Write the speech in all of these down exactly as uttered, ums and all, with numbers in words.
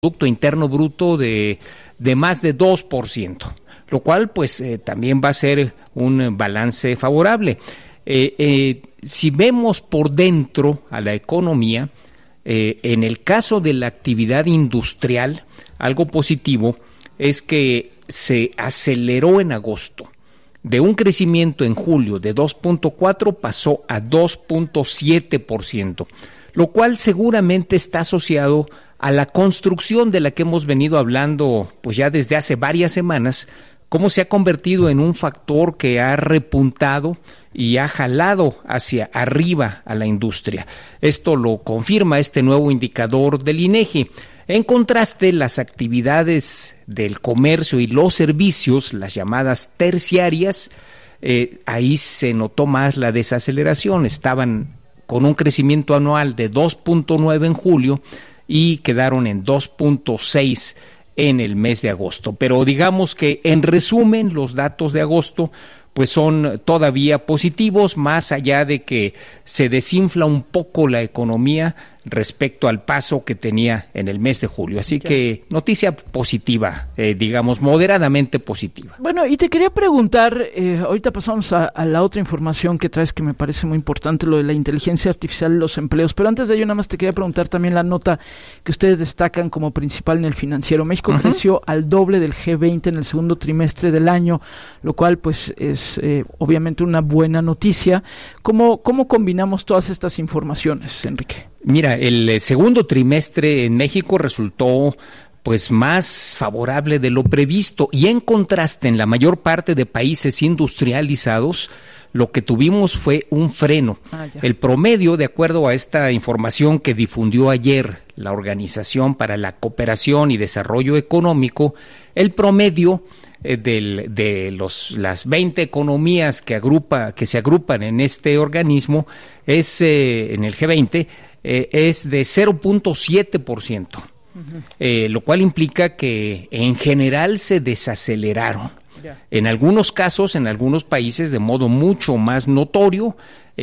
Producto Interno Bruto de, de más de dos por ciento, lo cual pues eh, también va a ser un balance favorable. Eh, eh, si vemos por dentro a la economía, eh, en el caso de la actividad industrial, algo positivo es que se aceleró en agosto. De un crecimiento en julio de dos punto cuatro pasó a dos punto siete por ciento, lo cual seguramente está asociado a la construcción de la que hemos venido hablando pues ya desde hace varias semanas, cómo se ha convertido en un factor que ha repuntado y ha jalado hacia arriba a la industria. Esto lo confirma este nuevo indicador del INEGI. En contraste, las actividades del comercio y los servicios, las llamadas terciarias, eh, ahí se notó más la desaceleración. Estaban con un crecimiento anual de dos punto nueve en julio y quedaron en dos punto seis en el mes de agosto. Pero digamos que en resumen los datos de agosto pues son todavía positivos, más allá de que se desinfla un poco la economía respecto al paso que tenía en el mes de julio. Así ya. que noticia positiva, eh, digamos, moderadamente positiva. Bueno, y te quería preguntar, eh, ahorita pasamos a, a la otra información que traes que me parece muy importante, lo de la inteligencia artificial y los empleos, pero antes de ello nada más te quería preguntar también la nota que ustedes destacan como principal en el financiero. México uh-huh. creció al doble del G veinte en el segundo trimestre del año, lo cual pues es eh, obviamente una buena noticia. ¿Cómo, cómo combinamos todas estas informaciones, Enrique? Mira, el segundo trimestre en México resultó pues más favorable de lo previsto y en contraste en la mayor parte de países industrializados lo que tuvimos fue un freno. Ah, el promedio, de acuerdo a esta información que difundió ayer la Organización para la Cooperación y Desarrollo Económico, el promedio eh, del, de los, las veinte economías que agrupa, que se agrupan en este organismo es eh, en el G veinte, Eh, es de cero punto siete por ciento, uh-huh. eh, lo cual implica que en general se desaceleraron. Yeah. En algunos casos, en algunos países de modo mucho más notorio,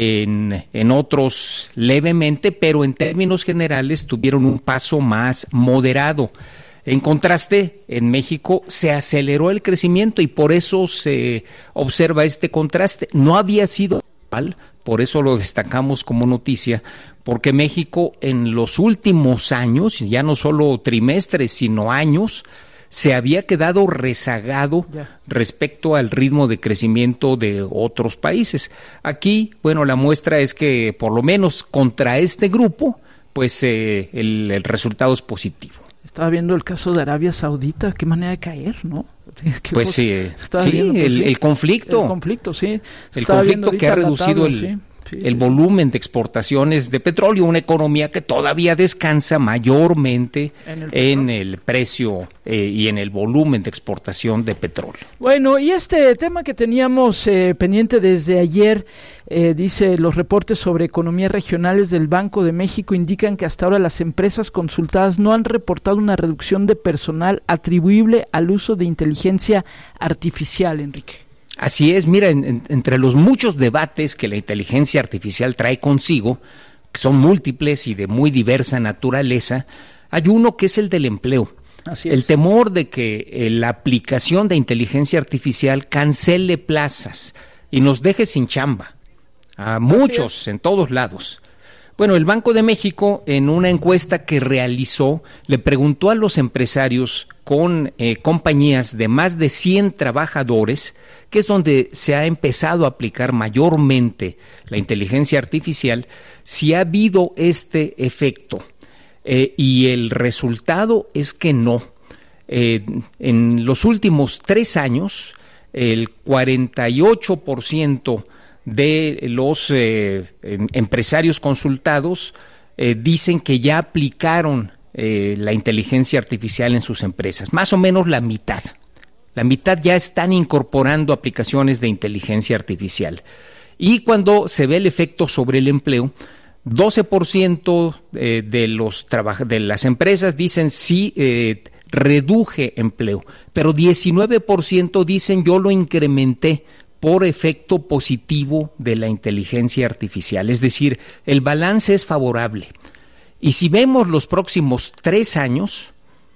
en, en otros levemente, pero en términos generales tuvieron un paso más moderado. En contraste, en México se aceleró el crecimiento y por eso se observa este contraste. No había sido tal, por eso lo destacamos como noticia, porque México en los últimos años, ya no solo trimestres, sino años, se había quedado rezagado yeah. respecto al ritmo de crecimiento de otros países. Aquí, bueno, la muestra es que por lo menos contra este grupo, pues eh, el, el resultado es positivo. Estaba viendo el caso de Arabia Saudita, qué manera de caer, ¿no? Pues sí, sí, viendo, pues, el, sí, el conflicto. El conflicto, sí. El conflicto que ha reducido el... Sí. Sí, el sí, volumen de exportaciones de petróleo, una economía que todavía descansa mayormente en el, en el precio eh, y en el volumen de exportación de petróleo. Bueno, y este tema que teníamos eh, pendiente desde ayer, eh, dice, los reportes sobre economías regionales del Banco de México indican que hasta ahora las empresas consultadas no han reportado una reducción de personal atribuible al uso de inteligencia artificial, Enrique. Así es, mira, en, en, entre los muchos debates que la inteligencia artificial trae consigo, que son múltiples y de muy diversa naturaleza, hay uno que es el del empleo. Así es. El temor de que eh, la aplicación de inteligencia artificial cancele plazas y nos deje sin chamba, a muchos en todos lados. Bueno, el Banco de México, en una encuesta que realizó, le preguntó a los empresarios con eh, compañías de más de cien trabajadores, que es donde se ha empezado a aplicar mayormente la inteligencia artificial, si ha habido este efecto. Eh, y el resultado es que no. Eh, en los últimos tres años, el cuarenta y ocho por ciento de los eh, empresarios consultados eh, dicen que ya aplicaron eh, la inteligencia artificial en sus empresas, más o menos la mitad. La mitad ya están incorporando aplicaciones de inteligencia artificial. Y cuando se ve el efecto sobre el empleo, doce por ciento eh, de, los traba- de las empresas dicen sí, eh, reduje empleo, pero diecinueve por ciento dicen yo lo incrementé por efecto positivo de la inteligencia artificial. Es decir, el balance es favorable. Y si vemos los próximos tres años,